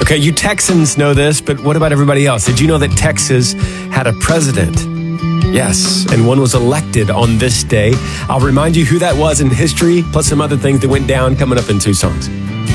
Okay, you Texans know this, but what about everybody else? Did you know that Texas had a president? Yes, and one was elected on this day. I'll remind you who that was in history, plus some other things that went down coming up in 2 songs.